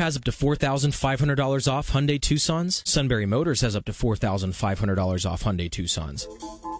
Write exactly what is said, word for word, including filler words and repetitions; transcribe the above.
has up to four thousand five hundred dollars off Hyundai Tucsons. Sunbury Motors has up to four thousand five hundred dollars off Hyundai Tucsons.